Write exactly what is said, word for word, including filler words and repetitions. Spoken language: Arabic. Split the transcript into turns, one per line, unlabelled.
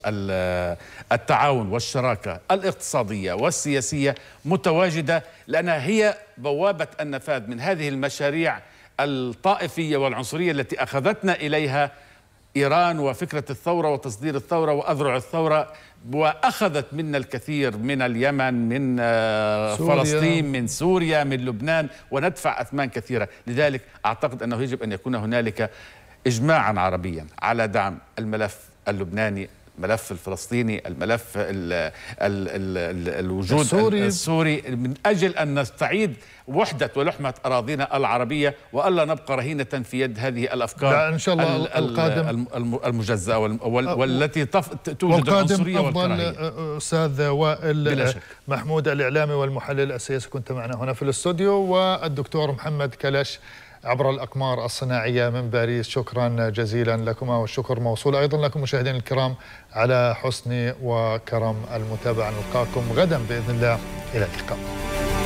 التعاون والشراكة الاقتصادية والسياسية متواجدة، لأنها هي بوابة النفاذ من هذه المشاريع الطائفية والعنصرية التي أخذتنا إليها إيران وفكرة الثورة وتصدير الثورة وأذرع الثورة، وأخذت منا الكثير من اليمن، من فلسطين، من سوريا، من لبنان، وندفع أثمان كثيرة. لذلك أعتقد أنه يجب أن يكون هنالك إجماعا عربيا على دعم الملف اللبناني، الملف الفلسطيني، الملف ال ال ال ال الوجود السوري. السوري من أجل أن نستعيد وحدة ولحمة أراضينا العربية، وألا نبقى رهينة في يد هذه الأفكار
لا إن شاء الله
ال
القادم
المجزأة والتي توجد العنصرية والكراهية.
أفضل أستاذ وائل محمود الإعلامي والمحلل السياسي، كنت معنا هنا في الاستوديو، والدكتور محمد كلش عبر الأقمار الصناعية من باريس. شكرا جزيلا لكما، والشكر موصول أيضا لكم مشاهدينا الكرام على حسن وكرم المتابعة. نلقاكم غدا بإذن الله، إلى اللقاء.